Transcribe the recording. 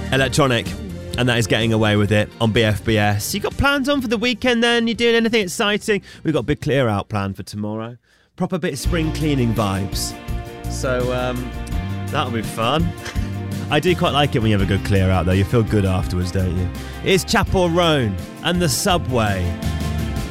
Electronic. And that is Getting Away With It on BFBS. You got plans on for the weekend then? You doing anything exciting? We've got a big clear out plan for tomorrow. Proper bit of spring cleaning vibes. So that'll be fun. I do quite like it when you have a good clear out though. You feel good afterwards, don't you? It's Chapel Roan and the Subway.